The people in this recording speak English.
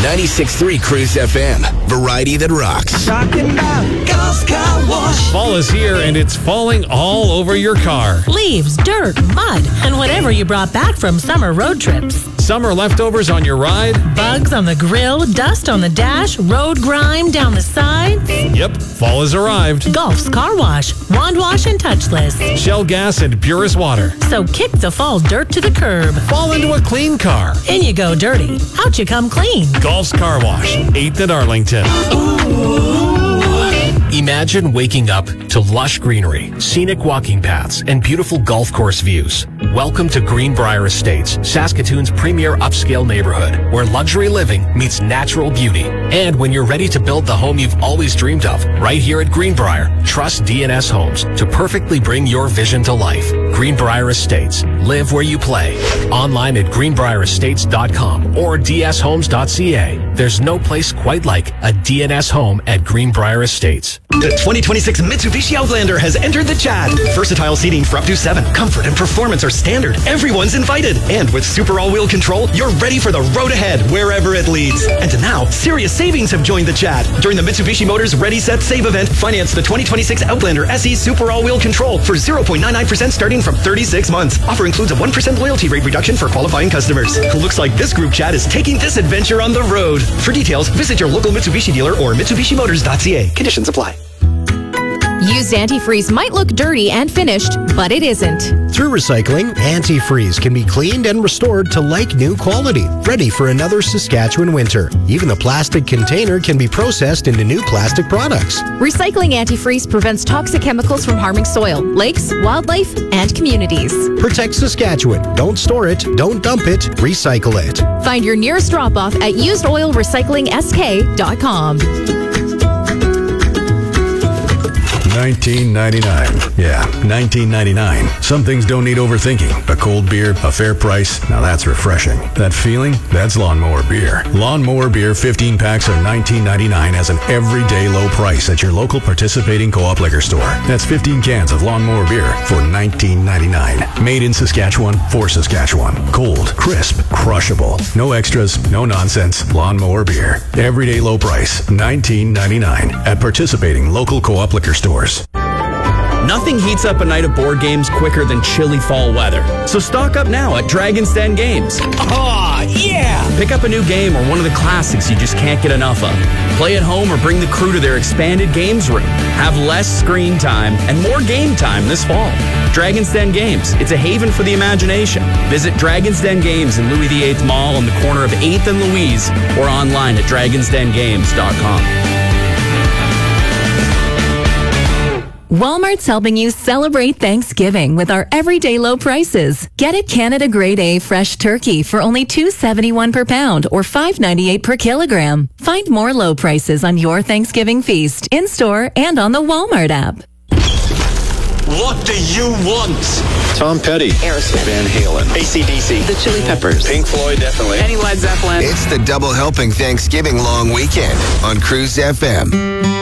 96.3 Cruise FM. Variety that rocks. Talking about Golf Car Wash. Fall is here and it's falling all over your car. Leaves, dirt, mud, and whatever you brought back from summer road trips. Summer leftovers on your ride. Bugs on the grill, dust on the dash, road grime down the sides. Yep, fall has arrived. Golf's Car Wash, wand wash and touchless. Shell gas and purest water. So kick the fall dirt to the curb. Fall into a clean car. In you go dirty, out you come clean. Golf's Car Wash, 8th at Arlington. Imagine waking up to lush greenery, scenic walking paths, and beautiful golf course views. Welcome to Greenbrier Estates, Saskatoon's premier upscale neighborhood, where luxury living meets natural beauty. And when you're ready to build the home you've always dreamed of, right here at Greenbrier, trust DNS Homes to perfectly bring your vision to life. Greenbrier Estates. Live where you play. Online at greenbrierestates.com or dshomes.ca. There's no place quite like a DNS home at Greenbrier Estates. The 2026 Mitsubishi Outlander has entered the chat. Versatile seating for up to 7. Comfort and performance are standard. Everyone's invited. And with super all-wheel control, you're ready for the road ahead, wherever it leads. And now, serious savings have joined the chat. During the Mitsubishi Motors Ready, Set, Save event, finance the 2026 Outlander SE Super All-Wheel Control for 0.99% starting from 36 months. Offer includes a 1% loyalty rate reduction for qualifying customers. Looks like this group chat is taking this adventure on the road. For details, visit your local Mitsubishi dealer or MitsubishiMotors.ca. Conditions apply. Used antifreeze might look dirty and finished, but it isn't. Through recycling, antifreeze can be cleaned and restored to like new quality, ready for another Saskatchewan winter. Even the plastic container can be processed into new plastic products. Recycling antifreeze prevents toxic chemicals from harming soil, lakes, wildlife, and communities. Protect Saskatchewan. Don't store it, don't dump it, recycle it. Find your nearest drop-off at usedoilrecyclingsk.com. 1999. Yeah, 1999. Some things don't need overthinking. A cold beer, a fair price. Now that's refreshing. That feeling? That's Lawnmower Beer. Lawnmower Beer 15 packs are $19.99 as an everyday low price at your local participating co-op liquor store. That's 15 cans of Lawnmower Beer for $19.99. Made in Saskatchewan for Saskatchewan. Cold, crisp, crushable. No extras, no nonsense. Lawnmower Beer. Everyday low price, $19.99 at participating local co-op liquor stores. Nothing heats up a night of board games quicker than chilly fall weather. So stock up now at Dragon's Den Games. Oh, yeah! Pick up a new game or one of the classics you just can't get enough of. Play at home or bring the crew to their expanded games room. Have less screen time and more game time this fall. Dragon's Den Games. It's a haven for the imagination. Visit Dragon's Den Games in Louis VIII Mall on the corner of 8th and Louise or online at dragonsdengames.com. Walmart's helping you celebrate Thanksgiving with our everyday low prices. Get it Canada Grade A fresh turkey for only $2.71 per pound or $5.98 per kilogram. Find more low prices on your Thanksgiving feast in-store and on the Walmart app. What do you want? Tom Petty, Aerosmith, Van Halen, AC/DC, The Chili Peppers, Pink Floyd, definitely, Led Zeppelin. It's the double helping Thanksgiving long weekend on Cruise FM.